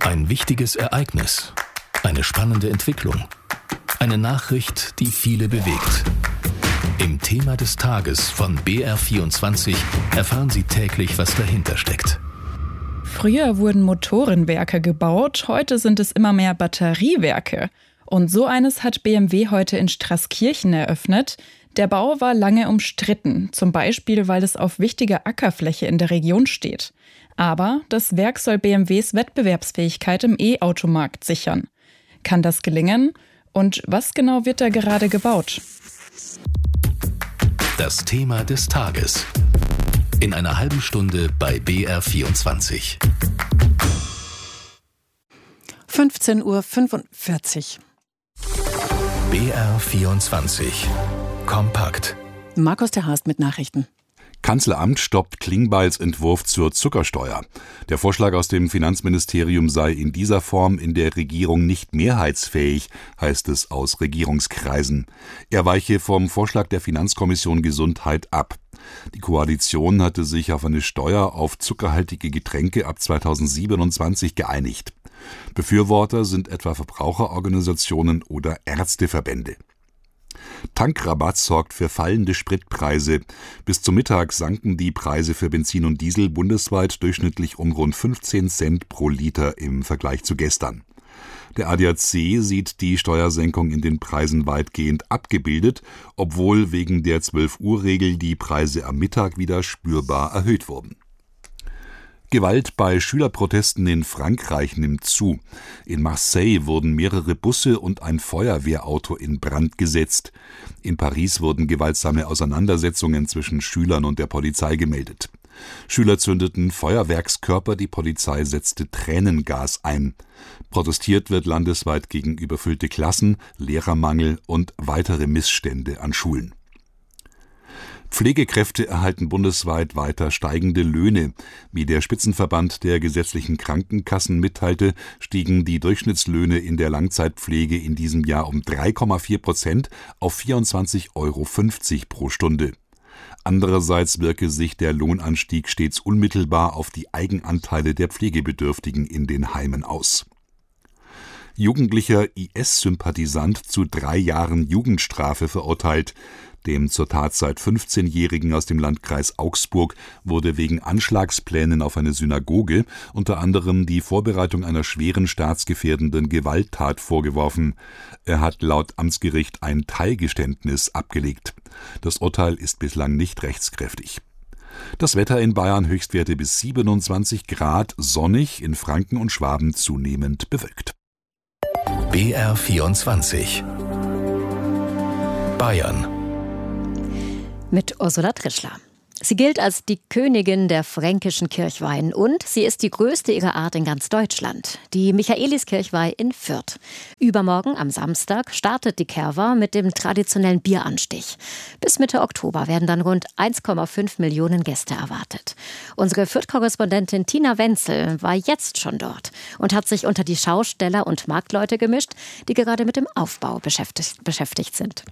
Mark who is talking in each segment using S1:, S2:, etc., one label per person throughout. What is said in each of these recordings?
S1: Ein wichtiges Ereignis, eine spannende Entwicklung, eine Nachricht, die viele bewegt. Im Thema des Tages von BR24 erfahren Sie täglich, was dahinter steckt.
S2: Früher wurden Motorenwerke gebaut, heute sind es immer mehr Batteriewerke. Und so eines hat BMW heute in Straßkirchen eröffnet. Der Bau war lange umstritten, zum Beispiel, weil es auf wichtiger Ackerfläche in der Region steht. Aber das Werk soll BMWs Wettbewerbsfähigkeit im E-Automarkt sichern. Kann das gelingen? Und was genau wird da gerade gebaut?
S1: Das Thema des Tages. In einer halben Stunde bei BR24.
S3: 15:45 Uhr.
S1: BR24. Kompakt.
S3: Markus der Haast mit Nachrichten.
S4: Kanzleramt stoppt Klingbeils Entwurf zur Zuckersteuer. Der Vorschlag aus dem Finanzministerium sei in dieser Form in der Regierung nicht mehrheitsfähig, heißt es aus Regierungskreisen. Er weiche vom Vorschlag der Finanzkommission Gesundheit ab. Die Koalition hatte sich auf eine Steuer auf zuckerhaltige Getränke ab 2027 geeinigt. Befürworter sind etwa Verbraucherorganisationen oder Ärzteverbände. Tankrabatt sorgt für fallende Spritpreise. Bis zum Mittag sanken die Preise für Benzin und Diesel bundesweit durchschnittlich um rund 15 Cent pro Liter im Vergleich zu gestern. Der ADAC sieht die Steuersenkung in den Preisen weitgehend abgebildet, obwohl wegen der 12-Uhr-Regel die Preise am Mittag wieder spürbar erhöht wurden. Gewalt bei Schülerprotesten in Frankreich nimmt zu. In Marseille wurden mehrere Busse und ein Feuerwehrauto in Brand gesetzt. In Paris wurden gewaltsame Auseinandersetzungen zwischen Schülern und der Polizei gemeldet. Schüler zündeten Feuerwerkskörper, die Polizei setzte Tränengas ein. Protestiert wird landesweit gegen überfüllte Klassen, Lehrermangel und weitere Missstände an Schulen. Pflegekräfte erhalten bundesweit weiter steigende Löhne. Wie der Spitzenverband der gesetzlichen Krankenkassen mitteilte, stiegen die Durchschnittslöhne in der Langzeitpflege in diesem Jahr um 3,4% auf 24,50 € pro Stunde. Andererseits wirke sich der Lohnanstieg stets unmittelbar auf die Eigenanteile der Pflegebedürftigen in den Heimen aus. Jugendlicher IS-Sympathisant zu 3 Jahren Jugendstrafe verurteilt. Dem zur Tatzeit 15-Jährigen aus dem Landkreis Augsburg wurde wegen Anschlagsplänen auf eine Synagoge unter anderem die Vorbereitung einer schweren staatsgefährdenden Gewalttat vorgeworfen. Er hat laut Amtsgericht ein Teilgeständnis abgelegt. Das Urteil ist bislang nicht rechtskräftig. Das Wetter in Bayern: Höchstwerte bis 27 Grad, sonnig, in Franken und Schwaben zunehmend bewölkt.
S1: BR24. Bayern.
S5: Mit Ursula Trischler. Sie gilt als die Königin der fränkischen Kirchweihen und sie ist die größte ihrer Art in ganz Deutschland, die Michaeliskirchweih in Fürth. Übermorgen am Samstag startet die Kerwa mit dem traditionellen Bieranstich. Bis Mitte Oktober werden dann rund 1,5 Millionen Gäste erwartet. Unsere Fürth-Korrespondentin Tina Wenzel war jetzt schon dort und hat sich unter die Schausteller und Marktleute gemischt, die gerade mit dem Aufbau beschäftigt sind.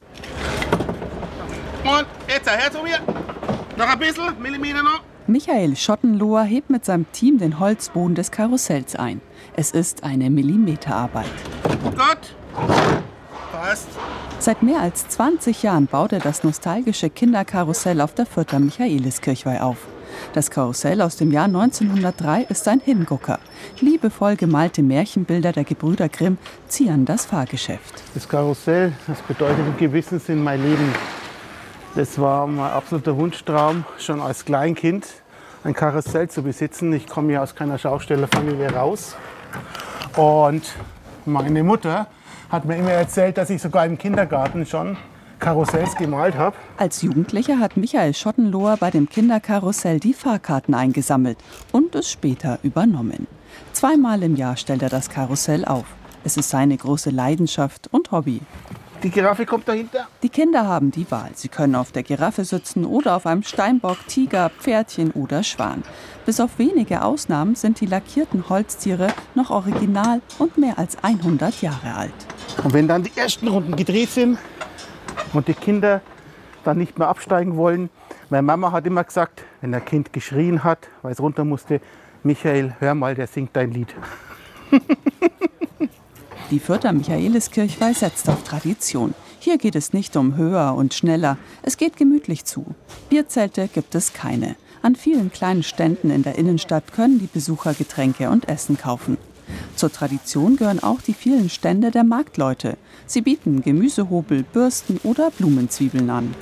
S6: Und jetzt her zu mir. Noch ein bisschen, Millimeter noch.
S7: Michael Schottenloher hebt mit seinem Team den Holzboden des Karussells ein. Es ist eine Millimeterarbeit.
S6: Gut. Passt.
S7: Seit mehr als 20 Jahren baut er das nostalgische Kinderkarussell auf der Fürther Michaeliskirchweih auf. Das Karussell aus dem Jahr 1903 ist ein Hingucker. Liebevoll gemalte Märchenbilder der Gebrüder Grimm zieren das Fahrgeschäft.
S6: Das Karussell, das bedeutet im gewissen Sinn mein Leben. Das war mein absoluter Wunschtraum, schon als Kleinkind ein Karussell zu besitzen. Ich komme ja aus keiner Schaustellerfamilie raus. Und meine Mutter hat mir immer erzählt, dass ich sogar im Kindergarten schon Karussells gemalt habe.
S7: Als Jugendlicher hat Michael Schottenloher bei dem Kinderkarussell die Fahrkarten eingesammelt und es später übernommen. 2-mal im Jahr stellt er das Karussell auf. Es ist seine große Leidenschaft und Hobby.
S6: Die Giraffe kommt dahinter.
S7: Die Kinder haben die Wahl. Sie können auf der Giraffe sitzen oder auf einem Steinbock, Tiger, Pferdchen oder Schwan. Bis auf wenige Ausnahmen sind die lackierten Holztiere noch original und mehr als 100 Jahre alt.
S6: Und wenn dann die ersten Runden gedreht sind und die Kinder dann nicht mehr absteigen wollen, meine Mama hat immer gesagt, wenn ein Kind geschrien hat, weil es runter musste, Michael, hör mal, der singt dein Lied.
S7: Die Fürther Michaeliskirchweih setzt auf Tradition. Hier geht es nicht um höher und schneller, es geht gemütlich zu. Bierzelte gibt es keine. An vielen kleinen Ständen in der Innenstadt können die Besucher Getränke und Essen kaufen. Zur Tradition gehören auch die vielen Stände der Marktleute. Sie bieten Gemüsehobel, Bürsten oder Blumenzwiebeln an.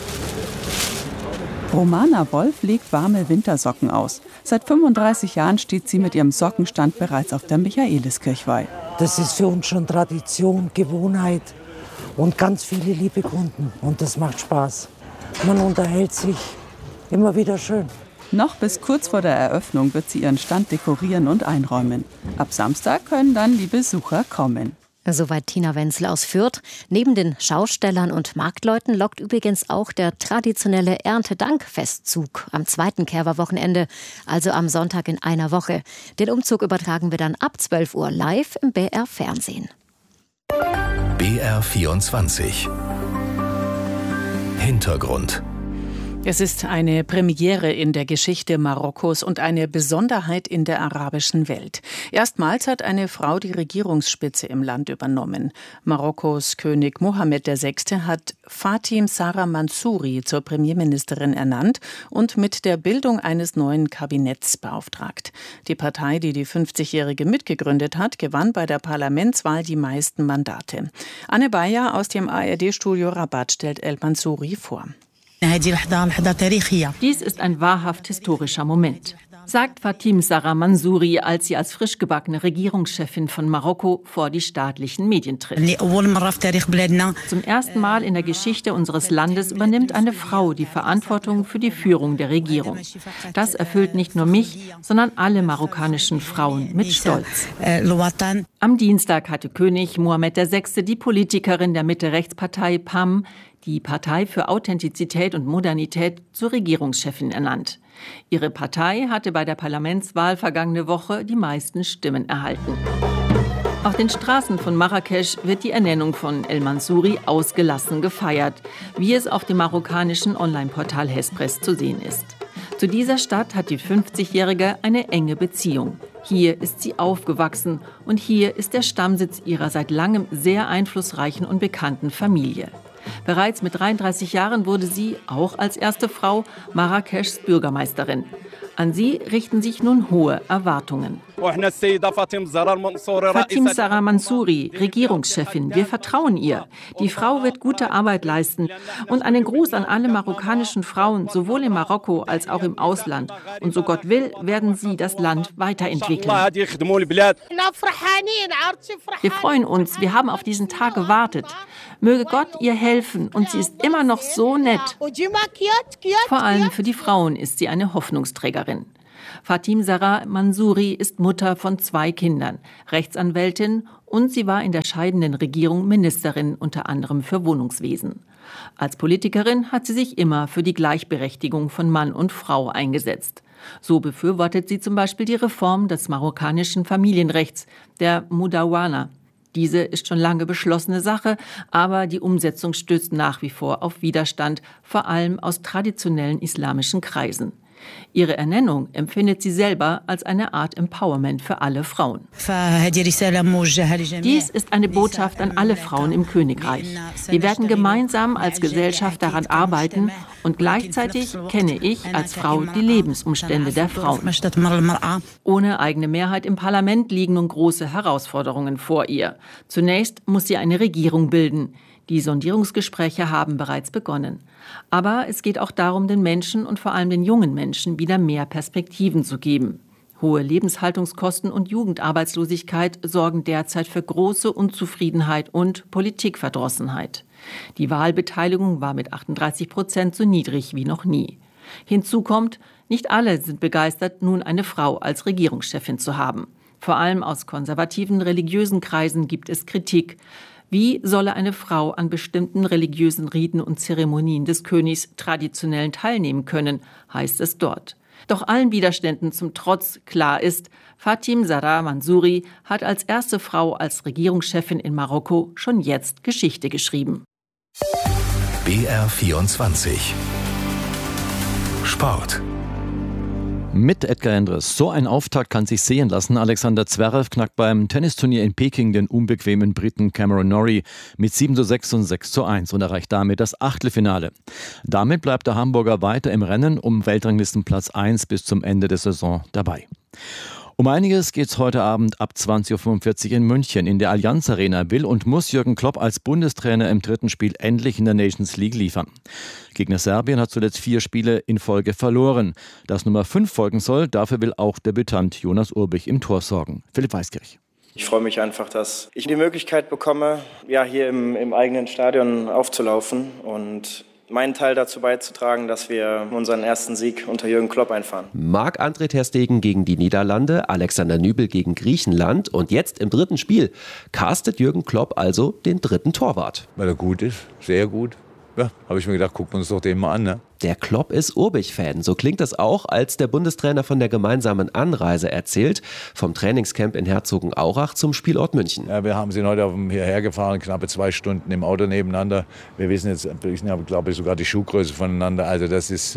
S7: Romana Wolf legt warme Wintersocken aus. Seit 35 Jahren steht sie mit ihrem Sockenstand bereits auf der Michaeliskirchweih.
S8: Das ist für uns schon Tradition, Gewohnheit und ganz viele liebe Kunden. Und das macht Spaß. Man unterhält sich immer wieder schön.
S7: Noch bis kurz vor der Eröffnung wird sie ihren Stand dekorieren und einräumen. Ab Samstag können dann die Besucher kommen.
S5: Soweit Tina Wenzel aus Fürth. Neben den Schaustellern und Marktleuten lockt übrigens auch der traditionelle Erntedankfestzug am 2. Kerwa-Wochenende, also am Sonntag in einer Woche. Den Umzug übertragen wir dann ab 12 Uhr live im BR-Fernsehen.
S1: BR24 Hintergrund.
S3: Es ist eine Premiere in der Geschichte Marokkos und eine Besonderheit in der arabischen Welt. Erstmals hat eine Frau die Regierungsspitze im Land übernommen. Marokkos König Mohammed VI. Hat Fatim Zahra Mansouri zur Premierministerin ernannt und mit der Bildung eines neuen Kabinetts beauftragt. Die Partei, die die 50-Jährige mitgegründet hat, gewann bei der Parlamentswahl die meisten Mandate. Anne Bayer aus dem ARD-Studio Rabat stellt El Mansouri vor.
S9: Dies ist ein wahrhaft historischer Moment, sagt Fatim Zahra Mansouri, als sie als frisch gebackene Regierungschefin von Marokko vor die staatlichen Medien tritt. Zum ersten Mal in der Geschichte unseres Landes übernimmt eine Frau die Verantwortung für die Führung der Regierung. Das erfüllt nicht nur mich, sondern alle marokkanischen Frauen mit Stolz. Am Dienstag hatte König Mohammed VI. Die Politikerin der Mitte-Rechts-Partei PAM, die Partei für Authentizität und Modernität, zur Regierungschefin ernannt. Ihre Partei hatte bei der Parlamentswahl vergangene Woche die meisten Stimmen erhalten. Auf den Straßen von Marrakesch wird die Ernennung von El Mansouri ausgelassen gefeiert, wie es auf dem marokkanischen Online-Portal Hespress zu sehen ist. Zu dieser Stadt hat die 50-Jährige eine enge Beziehung. Hier ist sie aufgewachsen und hier ist der Stammsitz ihrer seit langem sehr einflussreichen und bekannten Familie. Bereits mit 33 Jahren wurde sie, auch als erste Frau, Marrakeschs Bürgermeisterin. An sie richten sich nun hohe Erwartungen. Fatim Zahra Mansouri, Regierungschefin, wir vertrauen ihr. Die Frau wird gute Arbeit leisten. Und einen Gruß an alle marokkanischen Frauen, sowohl in Marokko als auch im Ausland. Und so Gott will, werden sie das Land weiterentwickeln. Wir freuen uns, wir haben auf diesen Tag gewartet. Möge Gott ihr helfen und sie ist immer noch so nett. Vor allem für die Frauen ist sie eine Hoffnungsträgerin. Fatim Zahra Mansouri ist Mutter von 2 Kindern, Rechtsanwältin und sie war in der scheidenden Regierung Ministerin, unter anderem für Wohnungswesen. Als Politikerin hat sie sich immer für die Gleichberechtigung von Mann und Frau eingesetzt. So befürwortet sie zum Beispiel die Reform des marokkanischen Familienrechts, der Mudawana. Diese ist schon lange beschlossene Sache, aber die Umsetzung stößt nach wie vor auf Widerstand, vor allem aus traditionellen islamischen Kreisen. Ihre Ernennung empfindet sie selber als eine Art Empowerment für alle Frauen. Dies ist eine Botschaft an alle Frauen im Königreich. Wir werden gemeinsam als Gesellschaft daran arbeiten und gleichzeitig kenne ich als Frau die Lebensumstände der Frauen. Ohne eigene Mehrheit im Parlament liegen nun große Herausforderungen vor ihr. Zunächst muss sie eine Regierung bilden. Die Sondierungsgespräche haben bereits begonnen. Aber es geht auch darum, den Menschen und vor allem den jungen Menschen wieder mehr Perspektiven zu geben. Hohe Lebenshaltungskosten und Jugendarbeitslosigkeit sorgen derzeit für große Unzufriedenheit und Politikverdrossenheit. Die Wahlbeteiligung war mit 38% so niedrig wie noch nie. Hinzu kommt, nicht alle sind begeistert, nun eine Frau als Regierungschefin zu haben. Vor allem aus konservativen religiösen Kreisen gibt es Kritik. Wie solle eine Frau an bestimmten religiösen Riten und Zeremonien des Königs traditionell teilnehmen können, heißt es dort. Doch allen Widerständen zum Trotz klar ist, Fatim Zahra Mansouri hat als erste Frau als Regierungschefin in Marokko schon jetzt Geschichte geschrieben.
S1: BR24 Sport.
S10: Mit Edgar Endres. So ein Auftakt kann sich sehen lassen. Alexander Zverev knackt beim Tennisturnier in Peking den unbequemen Briten Cameron Norrie mit 7:6 und 6:1 und erreicht damit das Achtelfinale. Damit bleibt der Hamburger weiter im Rennen um Weltranglistenplatz 1 bis zum Ende der Saison dabei. Um einiges geht es heute Abend ab 20:45 Uhr in München. In der Allianz Arena will und muss Jürgen Klopp als Bundestrainer im dritten Spiel endlich in der Nations League liefern. Gegner Serbien hat zuletzt 4 Spiele in Folge verloren. Dass Nummer 5 folgen soll, dafür will auch Debütant Jonas Urbich im Tor sorgen. Philipp Weiskirch.
S11: Ich freue mich einfach, dass ich die Möglichkeit bekomme, hier im eigenen Stadion aufzulaufen und meinen Teil dazu beizutragen, dass wir unseren ersten Sieg unter Jürgen Klopp einfahren.
S12: Marc-André ter Stegen gegen die Niederlande, Alexander Nübel gegen Griechenland und jetzt im dritten Spiel castet Jürgen Klopp also den dritten Torwart.
S13: Weil er gut ist, sehr gut. Ja, habe ich mir gedacht, gucken wir uns doch den mal an, ne?
S12: Der Klopp ist Urbich-Fan. So klingt es auch, als der Bundestrainer von der gemeinsamen Anreise erzählt, vom Trainingscamp in Herzogenaurach zum Spielort München.
S13: Ja, wir sind heute hierher gefahren, knappe 2 Stunden im Auto nebeneinander. Wir wissen jetzt, glaube ich, sogar die Schuhgröße voneinander. Also das ist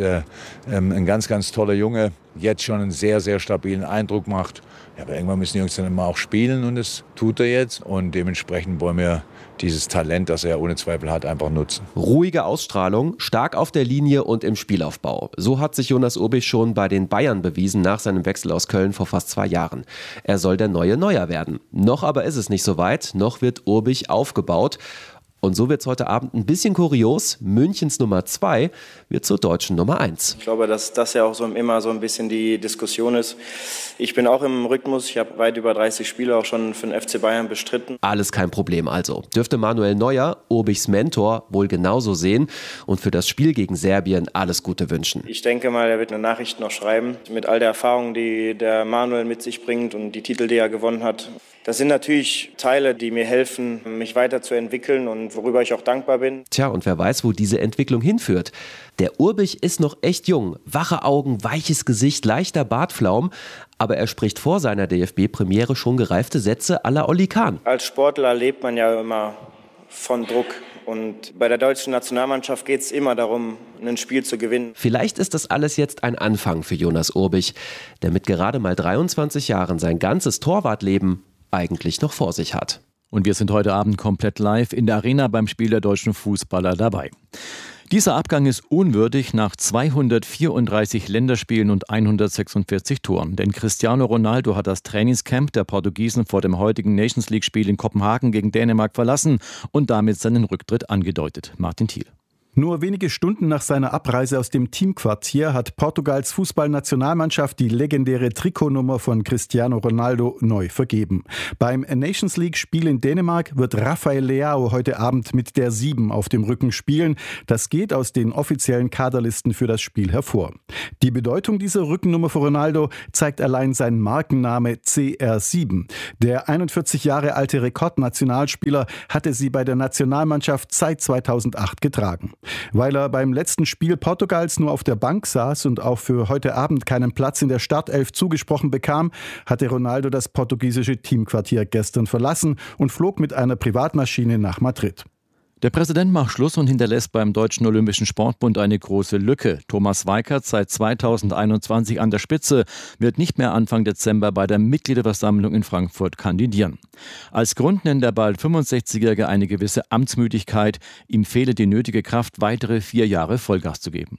S13: ein ganz, ganz toller Junge, jetzt schon einen sehr, sehr stabilen Eindruck macht. Ja, aber irgendwann müssen die Jungs dann immer auch spielen und das tut er jetzt. Und dementsprechend wollen wir dieses Talent, das er ohne Zweifel hat, einfach nutzen.
S12: Ruhige Ausstrahlung, stark auf der Linie und im Spielaufbau. So hat sich Jonas Urbich schon bei den Bayern bewiesen nach seinem Wechsel aus Köln vor fast 2 Jahren. Er soll der neue Neuer werden. Noch aber ist es nicht so weit, noch wird Urbich aufgebaut. Und so wird es heute Abend ein bisschen kurios. Münchens Nummer 2 wird zur deutschen Nummer 1.
S11: Ich glaube, dass das ja auch immer so ein bisschen die Diskussion ist. Ich bin auch im Rhythmus. Ich habe weit über 30 Spiele auch schon für den FC Bayern bestritten.
S12: Alles kein Problem also. Dürfte Manuel Neuer, Urbichs Mentor, wohl genauso sehen und für das Spiel gegen Serbien alles Gute wünschen.
S11: Ich denke mal, er wird eine Nachricht noch schreiben. Mit all der Erfahrung, die der Manuel mit sich bringt und die Titel, die er gewonnen hat. Das sind natürlich Teile, die mir helfen, mich weiterzuentwickeln und worüber ich auch dankbar bin.
S12: Tja, und wer weiß, wo diese Entwicklung hinführt. Der Urbich ist noch echt jung. Wache Augen, weiches Gesicht, leichter Bartflaum. Aber er spricht vor seiner DFB-Premiere schon gereifte Sätze à la Oli Kahn.
S11: Als Sportler lebt man ja immer von Druck. Und bei der deutschen Nationalmannschaft geht es immer darum, ein Spiel zu gewinnen.
S12: Vielleicht ist das alles jetzt ein Anfang für Jonas Urbich, der mit gerade mal 23 Jahren sein ganzes Torwartleben eigentlich noch vor sich hat.
S10: Und wir sind heute Abend komplett live in der Arena beim Spiel der deutschen Fußballer dabei. Dieser Abgang ist unwürdig nach 234 Länderspielen und 146 Toren. Denn Cristiano Ronaldo hat das Trainingscamp der Portugiesen vor dem heutigen Nations League-Spiel in Kopenhagen gegen Dänemark verlassen und damit seinen Rücktritt angedeutet. Martin Thiel.
S14: Nur wenige Stunden nach seiner Abreise aus dem Teamquartier hat Portugals Fußballnationalmannschaft die legendäre Trikotnummer von Cristiano Ronaldo neu vergeben. Beim Nations League-Spiel in Dänemark wird Rafael Leao heute Abend mit der 7 auf dem Rücken spielen. Das geht aus den offiziellen Kaderlisten für das Spiel hervor. Die Bedeutung dieser Rückennummer für Ronaldo zeigt allein sein Markenname CR7. Der 41 Jahre alte Rekordnationalspieler hatte sie bei der Nationalmannschaft seit 2008 getragen. Weil er beim letzten Spiel Portugals nur auf der Bank saß und auch für heute Abend keinen Platz in der Startelf zugesprochen bekam, hatte Ronaldo das portugiesische Teamquartier gestern verlassen und flog mit einer Privatmaschine nach Madrid.
S10: Der Präsident macht Schluss und hinterlässt beim Deutschen Olympischen Sportbund eine große Lücke. Thomas Weikert, seit 2021 an der Spitze, wird nicht mehr Anfang Dezember bei der Mitgliederversammlung in Frankfurt kandidieren. Als Grund nennt der bald 65-Jährige eine gewisse Amtsmüdigkeit. Ihm fehle die nötige Kraft, weitere 4 Jahre Vollgas zu geben.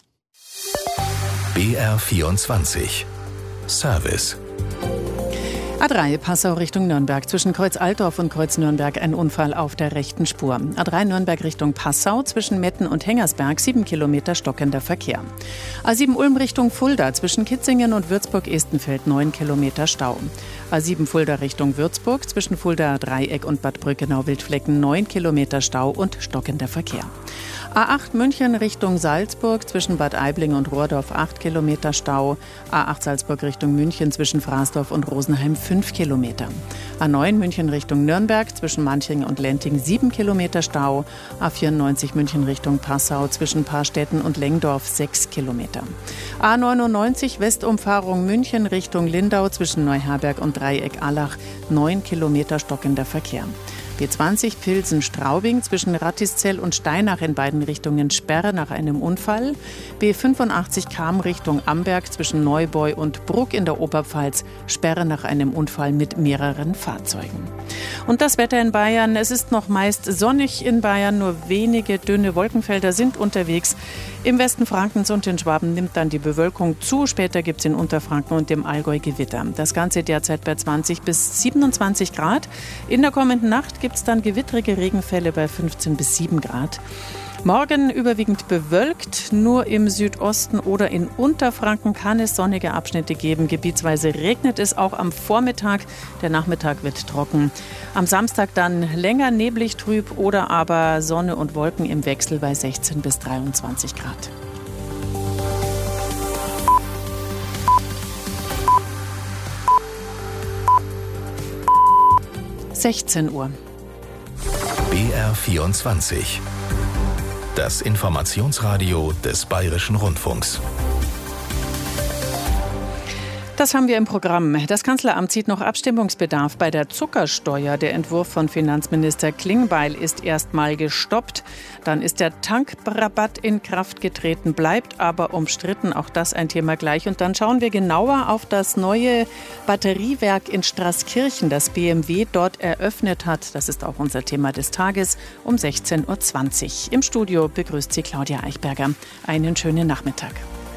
S1: BR24 Service.
S3: A3 Passau Richtung Nürnberg. Zwischen Kreuz Altdorf und Kreuz Nürnberg ein Unfall auf der rechten Spur. A3 Nürnberg Richtung Passau. Zwischen Metten und Hengersberg 7 Kilometer stockender Verkehr. A7 Ulm Richtung Fulda. Zwischen Kitzingen und Würzburg-Estenfeld 9 Kilometer Stau. A7 Fulda Richtung Würzburg. Zwischen Fulda Dreieck und Bad Brückenau-Wildflecken 9 Kilometer Stau und stockender Verkehr. A8 München Richtung Salzburg, zwischen Bad Aibling und Rohrdorf 8 Kilometer Stau. A8 Salzburg Richtung München, zwischen Fraßdorf und Rosenheim 5 Kilometer. A9 München Richtung Nürnberg, zwischen Manching und Lenting 7 Kilometer Stau. A94 München Richtung Passau, zwischen Paarstetten und Lengdorf 6 Kilometer. A99 Westumfahrung München Richtung Lindau, zwischen Neuherberg und Dreieck Allach 9 Kilometer stockender Verkehr. B20 Pilsen-Straubing zwischen Rattiszell und Steinach in beiden Richtungen Sperre nach einem Unfall. B85 Cham Richtung Amberg zwischen Neubeu und Bruck in der Oberpfalz Sperre nach einem Unfall mit mehreren Fahrzeugen. Und das Wetter in Bayern. Es ist noch meist sonnig in Bayern, nur wenige dünne Wolkenfelder sind unterwegs. Im Westen Frankens und in Schwaben nimmt dann die Bewölkung zu. Später gibt es in Unterfranken und dem Allgäu Gewitter. Das Ganze derzeit bei 20 bis 27 Grad. In der kommenden Nacht gibt es dann gewittrige Regenfälle bei 15 bis 7 Grad. Morgen überwiegend bewölkt, nur im Südosten oder in Unterfranken kann es sonnige Abschnitte geben. Gebietsweise regnet es auch am Vormittag, der Nachmittag wird trocken. Am Samstag dann länger neblig trüb oder aber Sonne und Wolken im Wechsel bei 16 bis 23 Grad. (16 Uhr).
S1: BR24. Das Informationsradio des Bayerischen Rundfunks.
S3: Das haben wir im Programm. Das Kanzleramt sieht noch Abstimmungsbedarf bei der Zuckersteuer. Der Entwurf von Finanzminister Klingbeil ist erstmal gestoppt. Dann ist der Tankrabatt in Kraft getreten, bleibt aber umstritten. Auch das ein Thema gleich. Und dann schauen wir genauer auf das neue Batteriewerk in Straßkirchen, das BMW dort eröffnet hat. Das ist auch unser Thema des Tages um 16.20 Uhr. Im Studio begrüßt Sie Claudia Eichberger. Einen schönen Nachmittag.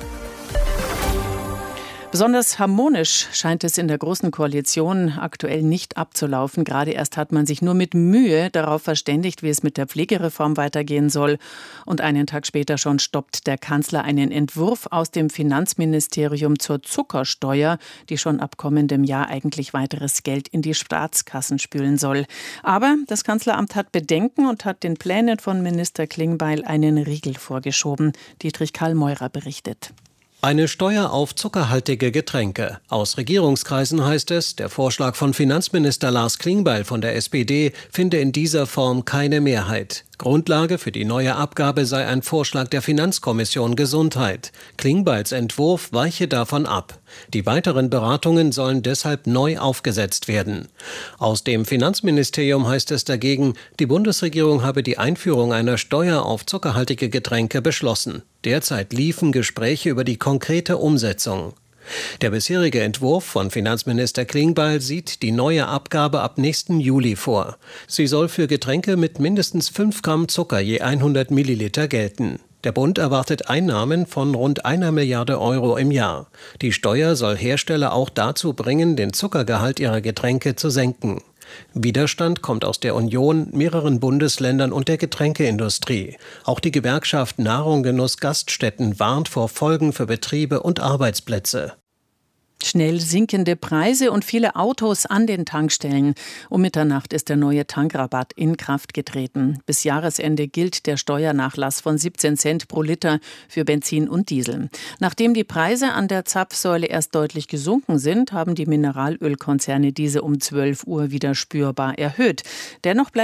S3: Besonders harmonisch scheint es in der Großen Koalition aktuell nicht abzulaufen. Gerade erst hat man sich nur mit Mühe darauf verständigt, wie es mit der Pflegereform weitergehen soll. Und einen Tag später schon stoppt der Kanzler einen Entwurf aus dem Finanzministerium zur Zuckersteuer, die schon ab kommendem Jahr eigentlich weiteres Geld in die Staatskassen spülen soll. Aber das Kanzleramt hat Bedenken und hat den Plänen von Minister Klingbeil einen Riegel vorgeschoben. Dietrich Karl-Meurer berichtet.
S15: Eine Steuer auf zuckerhaltige Getränke. Aus Regierungskreisen heißt es, der Vorschlag von Finanzminister Lars Klingbeil von der SPD finde in dieser Form keine Mehrheit. Grundlage für die neue Abgabe sei ein Vorschlag der Finanzkommission Gesundheit. Klingbeils Entwurf weiche davon ab. Die weiteren Beratungen sollen deshalb neu aufgesetzt werden. Aus dem Finanzministerium heißt es dagegen, die Bundesregierung habe die Einführung einer Steuer auf zuckerhaltige Getränke beschlossen. Derzeit liefen Gespräche über die konkrete Umsetzung. Der bisherige Entwurf von Finanzminister Klingbeil sieht die neue Abgabe ab nächsten Juli vor. Sie soll für Getränke mit mindestens 5 Gramm Zucker je 100 Milliliter gelten. Der Bund erwartet Einnahmen von rund 1 Milliarde Euro im Jahr. Die Steuer soll Hersteller auch dazu bringen, den Zuckergehalt ihrer Getränke zu senken. Widerstand kommt aus der Union, mehreren Bundesländern und der Getränkeindustrie. Auch die Gewerkschaft Nahrung, Genuss, Gaststätten warnt vor Folgen für Betriebe und Arbeitsplätze.
S3: Schnell sinkende Preise und viele Autos an den Tankstellen. Um Mitternacht ist der neue Tankrabatt in Kraft getreten. Bis Jahresende gilt der Steuernachlass von 17 Cent pro Liter für Benzin und Diesel. Nachdem die Preise an der Zapfsäule erst deutlich gesunken sind, haben die Mineralölkonzerne diese um 12 Uhr wieder spürbar erhöht. Dennoch bleibt